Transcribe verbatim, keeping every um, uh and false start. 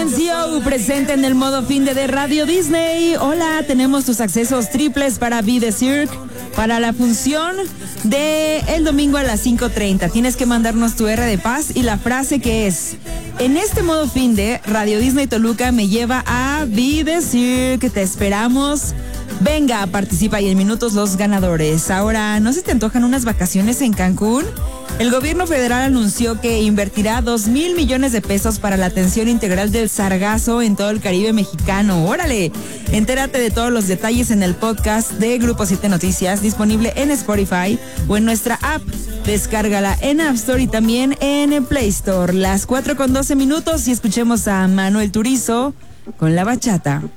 N C O presente en el modo fin de, de Radio Disney. Hola, tenemos tus accesos triples para Be The Cirque, para la función de el domingo a las cinco treinta. Tienes que mandarnos tu R de paz y la frase que es: en este modo fin de, Radio Disney Toluca me lleva a Be The Cirque. Te esperamos. Venga, participa y en minutos los ganadores. Ahora, ¿no se te antojan unas vacaciones en Cancún? El gobierno federal anunció que invertirá dos mil millones de pesos para la atención integral del sargazo en todo el Caribe mexicano. ¡Órale! Entérate de todos los detalles en el podcast de Grupo siete Noticias, disponible en Spotify o en nuestra app. Descárgala en App Store y también en Play Store. Las cuatro con doce minutos y escuchemos a Manuel Turizo con La Bachata.